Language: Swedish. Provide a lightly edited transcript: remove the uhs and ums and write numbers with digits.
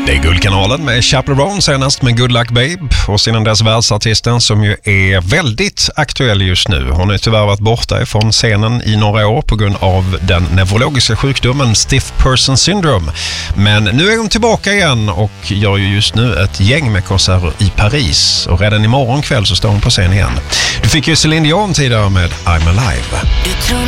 Det är Guldkanalen med Chappell Roan senast med Good Luck Babe och sedan dess världsartisten som ju är väldigt aktuell just nu. Hon har tyvärr varit borta ifrån scenen i några år på grund av den neurologiska sjukdomen Stiff Person Syndrome. Men nu är hon tillbaka igen och gör ju just nu ett gäng med konserter i Paris och redan imorgon kväll så står hon på scen igen. Du fick ju Céline Dion tidigare med I'm Alive.